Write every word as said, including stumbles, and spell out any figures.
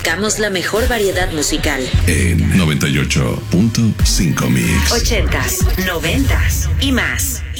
Buscamos la mejor variedad musical. En noventa y ocho punto cinco Mix. Ochentas, noventas y más.